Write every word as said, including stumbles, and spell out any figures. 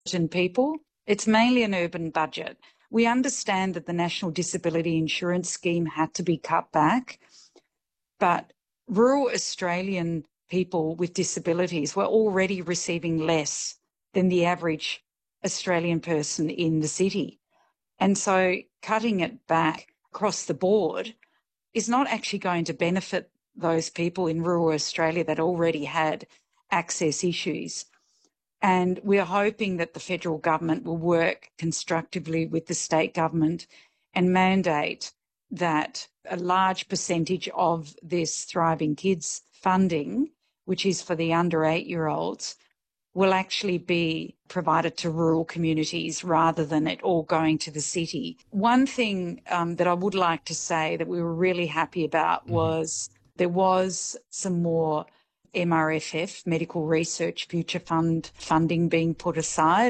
people. It's mainly an urban budget. We understand that the National Disability Insurance Scheme had to be cut back, but rural Australian people with disabilities were already receiving less than the average Australian person in the city. And so cutting it back across the board is not actually going to benefit those people in rural Australia that already had access issues. And we're hoping that the federal government will work constructively with the state government and mandate that a large percentage of this Thriving Kids funding, which is for the under eight-year-olds, will actually be provided to rural communities rather than it all going to the city. One thing um, that I would like to say that we were really happy about mm-hmm. was there was some more M R F F, Medical Research Future Fund funding being put aside.